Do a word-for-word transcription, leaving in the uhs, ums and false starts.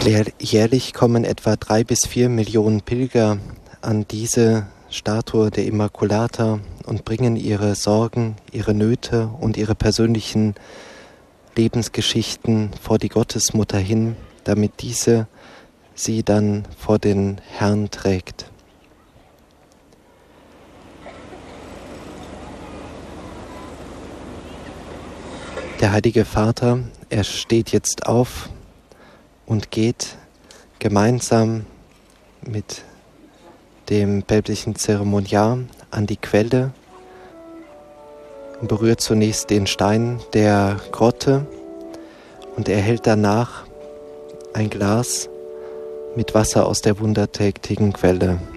Jährlich kommen etwa drei bis vier Millionen Pilger an diese Statue der Immaculata und bringen ihre Sorgen, ihre Nöte und ihre persönlichen Lebensgeschichten vor die Gottesmutter hin, damit diese sie dann vor den Herrn trägt. Der Heilige Vater, er steht jetzt auf und geht gemeinsam mit dem päpstlichen Zeremoniar an die Quelle und berührt zunächst den Stein der Grotte und erhält danach ein Glas mit Wasser aus der wundertätigen Quelle.